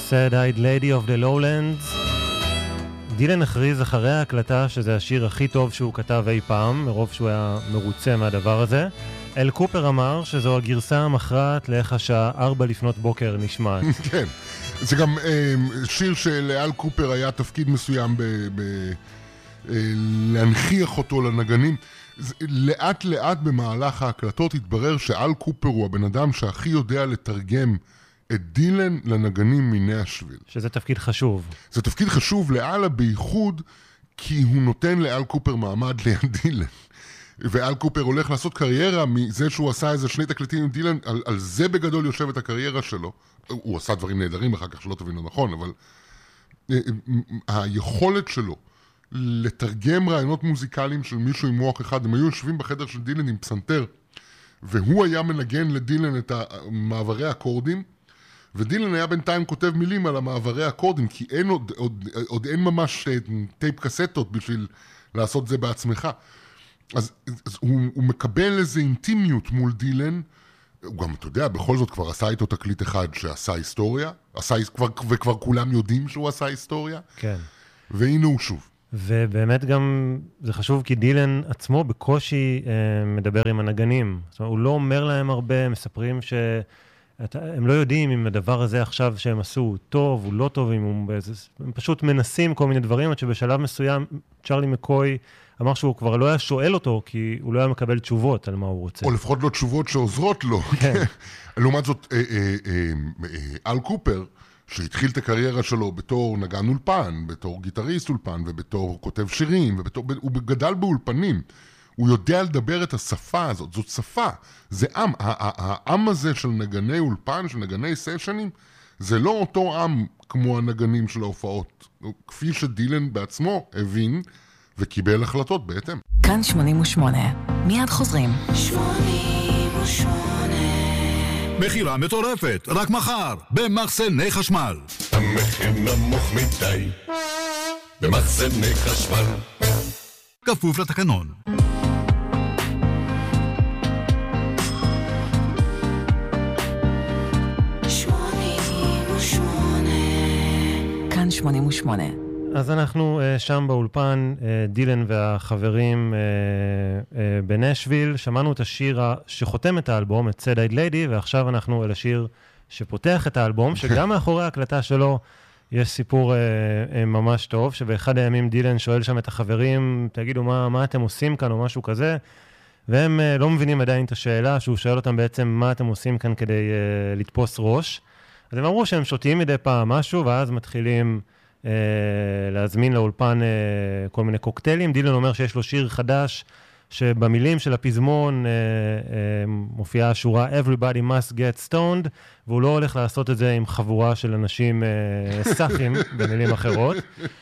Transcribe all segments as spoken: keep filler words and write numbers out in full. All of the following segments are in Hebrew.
Sad-Eyed Lady of the Lowlands. דילן הכריז אחרי ההקלטה שזה השיר הכי טוב שהוא כתב אי פעם, מרוב שהוא היה מרוצה מהדבר הזה. אל קופר אמר שזו הגרסה המכרעת לאיך השעה ארבע לפנות בוקר נשמעת. כן, זה גם שיר שלאל קופר היה תפקיד מסוים להנכיח אותו לנגנים. לאט לאט במהלך ההקלטות התברר שאל קופר הוא הבן אדם שהכי יודע לתרגם את דילן לנגנים מנשוויל. שזה תפקיד חשוב. זה תפקיד חשוב לאלה בייחוד, כי הוא נותן לאל קופר מעמד ליד דילן. ואל קופר הולך לעשות קריירה מזה שהוא עשה איזה שני תקליטים עם דילן, על, על זה בגדול יושבת הקריירה שלו. הוא עשה דברים נהדרים אחר כך שלא תבינו נכון, אבל היכולת שלו לתרגם רעיונות מוזיקליים של מישהו עם מוח אחד, הם היו יושבים בחדר של דילן עם פסנתר, והוא היה מנגן לדילן את מעברי אקורדים, ודילן היה בינתיים כותב מילים על המעברי אקורדים, כי אין עוד, עוד, עוד אין ממש טייפ קסטות בשביל לעשות זה בעצמך. אז, אז הוא, הוא מקבל איזו אינטימיות מול דילן, הוא גם, אתה יודע, בכל זאת כבר עשה איתו תקליט אחד שעשה היסטוריה, עשה, כבר, וכבר כולם יודעים שהוא עשה היסטוריה, כן. והנה הוא שוב. ובאמת גם זה חשוב כי דילן עצמו בקושי אה, מדבר עם הנגנים. זאת אומרת, הוא לא אומר להם הרבה, מספרים ש... הם לא יודעים אם הדבר הזה עכשיו שהם עשו טוב, הוא לא טוב, אם הוא באיזה... הם פשוט מנסים כל מיני דברים, עד שבשלב מסוים צ'רלי מקוי אמר שהוא כבר לא היה שואל אותו, כי הוא לא היה מקבל תשובות על מה הוא רוצה. או לפחות לא תשובות שעוזרות לו. כן. לעומת זאת, אל קופר, שהתחיל את הקריירה שלו בתור נגן אולפן, בתור גיטריסט אולפן, ובתור כותב שירים, ובתור... הוא גדל באולפנים. הוא יודע לדבר את השפה הזאת, זאת שפה, זה עם, העם הזה של נגני אולפן, של נגני סשנים, זה לא אותו עם כמו הנגנים של ההופעות, כפי שדילן בעצמו הבין וקיבל החלטות בהתאם. כאן שמונים ושמונה, מיד חוזרים. שמונים ושמונה מחירה מטורפת, רק מחר, במחסני חשמל. המחיר נמוך מדי, במחסני חשמל. כפוף לתקנון. כאן שמונים ושמונה. אז אנחנו uh, שם באולפן, uh, דילן והחברים uh, uh, בנשוויל, שמענו את השיר שחותם את האלבום, את Sad-Eyed Lady, ועכשיו אנחנו אל השיר שפותח את האלבום, שגם מאחורי ההקלטה שלו יש סיפור uh, uh, ממש טוב, שבאחד הימים דילן שואל שם את החברים, תגידו מה, מה אתם עושים כאן או משהו כזה, והם uh, לא מבינים עדיין את השאלה, שהוא שואל אותם בעצם מה אתם עושים כאן כדי uh, לתפוס ראש. אז הם אמרו שהם שותים מדי פעם משהו, ואז מתחילים אה, להזמין לאולפן אה, כל מיני קוקטיילים. דילן אומר שיש לו שיר חדש, שבמילים של הפזמון אה, אה, מופיעה השורה Everybody must get stoned, והוא לא הולך לעשות את זה עם חבורה של אנשים אה, סחים, במילים אחרות.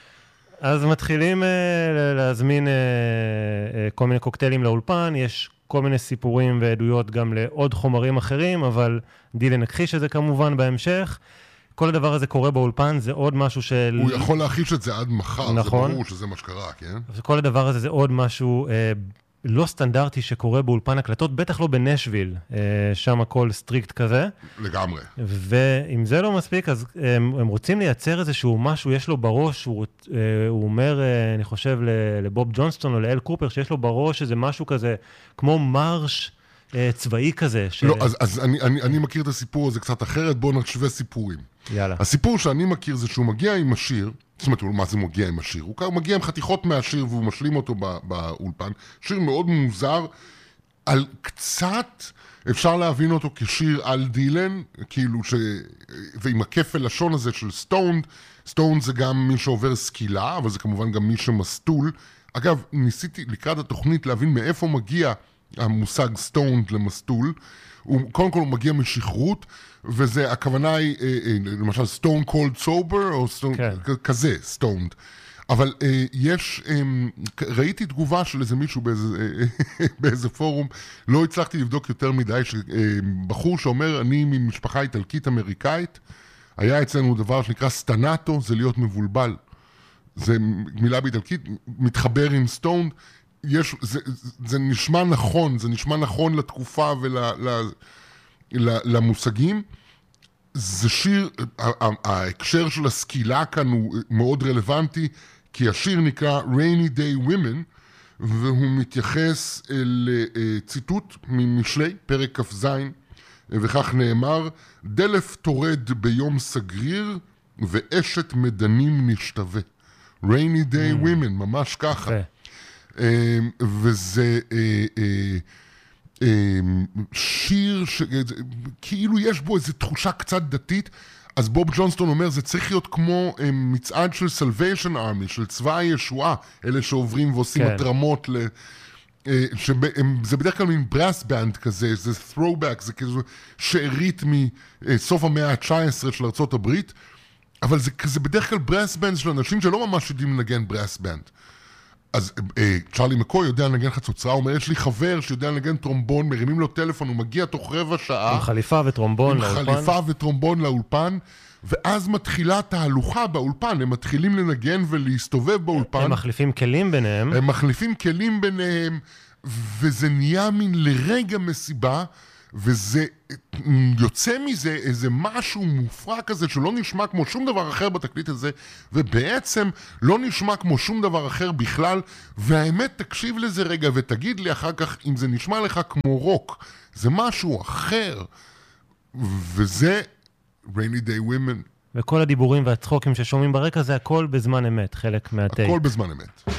אז מתחילים אה, להזמין אה, אה, כל מיני קוקטיילים לאולפן, יש כל מיני סיפורים ועדויות גם לעוד חומרים אחרים, אבל דילן הכחיש את זה כמובן בהמשך. כל הדבר הזה קורה באולפן, זה עוד משהו של... הוא יכול להכחיש את זה עד מחר, נכון. זה ברור שזה מה שקרה, כן? כל הדבר הזה זה עוד משהו אה, לא סטנדרטי שקורה באולפן הקלטות, בטח לא בנשוויל, אה, שם הכל סטריקט כזה. לגמרי. ואם זה לא מספיק, אז הם, הם רוצים לייצר איזשהו משהו, יש לו בראש, הוא, אה, הוא אומר, אה, אני חושב, לבוב ג'ונסטון או לאל קופר, שיש לו בראש איזה משהו כזה, כמו מרש אה, צבאי כזה. ש... לא, אז, אז אני, אני, אני מכיר את הסיפור הזה קצת אחרת, בואו נשווה סיפורים. יאללה. הסיפור שאני מכיר זה שהוא מגיע עם השיר, זאת אומרת, מה זה מגיע עם השיר? הוא מגיע עם חתיכות מהשיר והוא משלים אותו בא, באולפן. שיר מאוד מוזר, על קצת אפשר להבין אותו כשיר על דילן, כאילו ש... ועם הכפל לשון הזה של סטונד, סטונד זה גם מי שעובר סקילה, אבל זה כמובן גם מי שמסטול. אגב, ניסיתי לקראת התוכנית להבין מאיפה מגיע המושג סטונד למסטול. הוא, קודם כל הוא מגיע משכרות, וזה, הכוונה היא, אה, אה, למשל, stone cold sober, או stone, כן. כזה, stoned. אבל אה, יש, אה, ראיתי תגובה של איזה מישהו באיזה, אה, באיזה פורום, לא הצלחתי לבדוק יותר מדי, שבחור אה, שאומר, אני ממשפחה איטלקית אמריקאית, היה אצלנו דבר שנקרא סטנטו, זה להיות מבולבל. זה מילה באיטלקית, מתחבר עם stoned, יש, זה, זה נשמע נכון, זה נשמע נכון לתקופה ולמושגים. זה שיר, ההקשר של הסקילה כאן הוא מאוד רלוונטי, כי השיר נקרא Rainy Day Women, והוא מתייחס אל ציטוט ממשלי, פרק כ"ז, וכך נאמר, דלף תורד ביום סגריר, ואשת מדנים נשתווה. Rainy Day Women, ממש ככה. וזה שיר שכאילו יש בו איזו תחושה קצת דתית, אז בוב ג'ונסטון אומר, זה צריך להיות כמו מצעד של Salvation Army, של צבא הישועה, אלה שעוברים ועושים התרמות, זה בדרך כלל מין ברס בנד כזה, זה throwback, זה כזה שארית מסוף המאה ה-תשע עשרה של ארצות הברית, אבל זה כזה בדרך כלל ברס בנד של אנשים שלא ממש יודעים לנגן ברס בנד. אז אה, צ'רלי מקוי יודע לנגן חצוצרה, הוא אומר, יש לי חבר שיודע לנגן טרומבון, מרימים לו טלפון, הוא מגיע תוך רבע שעה. עם חליפה וטרומבון עם לאולפן. עם חליפה וטרומבון לאולפן, ואז מתחילה תהלוכה באולפן, הם מתחילים לנגן ולהסתובב באולפן. הם מחליפים כלים ביניהם. הם מחליפים כלים ביניהם, וזה נהיה מין לרגע מסיבה, וזה יוצא מזה איזה משהו מופרע כזה שלא נשמע כמו שום דבר אחר בתקליט הזה, ובעצם לא נשמע כמו שום דבר אחר בכלל, והאמת תקשיב לזה רגע ותגיד לי אחר כך אם זה נשמע לך כמו רוק, זה משהו אחר, וזה Rainy Day Women. וכל הדיבורים והצחוקים ששומעים ברקע זה הכל בזמן אמת, חלק מהטייק. הכל בזמן אמת.